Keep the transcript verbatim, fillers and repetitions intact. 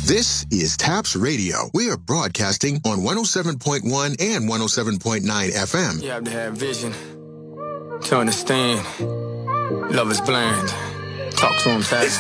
This is TAPS Radio. We are broadcasting on one oh seven point one and one oh seven point nine F M. You have to have vision to understand. Love is blind. Talk to him, TAPS.